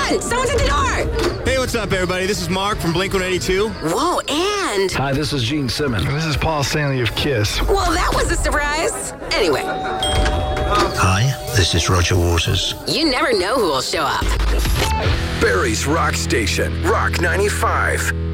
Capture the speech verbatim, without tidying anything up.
on! Someone's at the door! Hey, what's up, everybody? This is Mark from Blink one eighty-two. Whoa, and... Hi, this is Gene Simmons. This is Paul Stanley of Kiss. Well, that was a surprise. Anyway. Hi, this is Roger Waters. You never know who will show up. Barrie's Rock Station, Rock ninety-five.